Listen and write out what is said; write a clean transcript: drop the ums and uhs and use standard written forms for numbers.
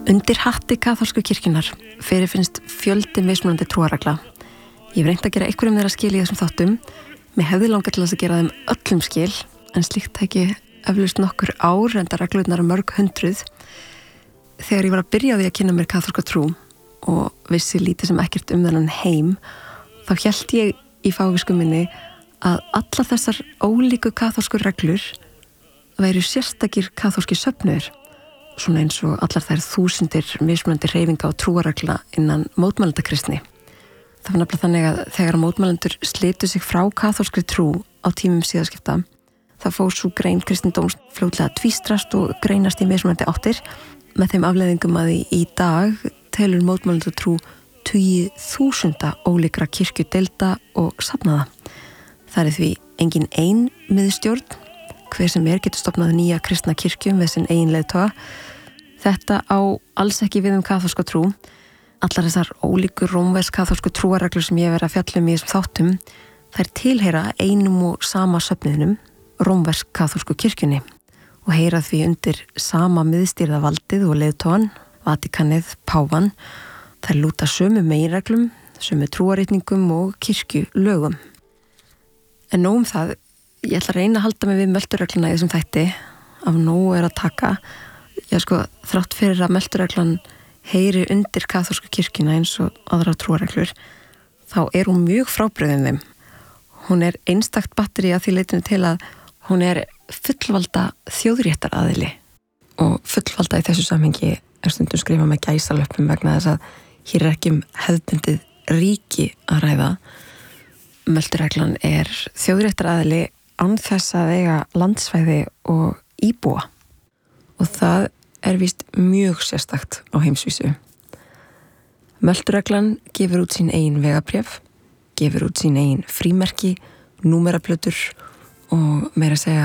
Undir hatti kaþólsku kirkjunnar fyrirfinnst fjöldi mismunandi trúarregla. Ég hef reynt að gera einhverjum þeirra skil í þessum þáttum. Mér hefði langað til að gera þeim öllum skil, en slíkt tæki eflaust nokkur ár, enda reglurnar mörg hundruð. Þegar ég var að byrja á því að kynna mér kaþólska trú og vissi lítið sem ekkert þennan heim, þá hélt ég í fávisku minni að allar þessar ólíku kaþólsku reglur væru sérstakir kaþólski söfnuðir, svona eins og allar þær þúsundir mismunandi hreyfinga og trúarregla innan mótmælendakristni. Það var nefnilega þannig að þegar mótmælendur slitu sig frá kaþólskri trú á tímum síðaskipta, þá fór sú grein kristindóms fljótlega tvístrast og greinast í mismunandi áttir, með þeim afleiðingum að í dag telur mótmælendatrú tugi þúsunda ólíkra kirkjudeilda og safnaða. Það því engin ein miðstjórn, hver sem getur stofnað nýja kristna kirkju með sinn eigin leiðtoga. Þetta á alls ekki við kaþólska trú. Allar þessar ólíku rómversk-kaþólsku trúarreglur sem ég verið að fjalla í þessum þáttum, þær tilheyra einum og sama söfniðinum, rómversk-kaþólsku kirkjunni, og heyra því undir sama miðstýrða valdið og leiðtogan, Vatíkanið, páfan. Þær lúta sömu meginreglum, sömu trúarritningum og kirkjulögum. En nóg það, ég ætla að reyna að halda mig við melturregluna í þessum þætti, af nóg að taka. Þrátt fyrir að melturreglan heyri undir kaþólsku kirkjuna eins og aðra trúarreglur, þá hún mjög frábrugðin þeim. Hún einstakt batteri að því leytinu til að hún fullvalda þjóðréttaraðili, og fullvalda í þessu samhengi stundum skrifa með gæsalöppum vegna þess að hér ekki hefðbundið ríki að ræða. Melturreglan þjóðréttaraðili án þess að eiga landsvæði og íbúa, og það víst mjög sérstakt á heimsvísu. Melturreglan gefur út sín eigin vegabréf, gefur út sín eigin frímerki, númeraplötur og meira að segja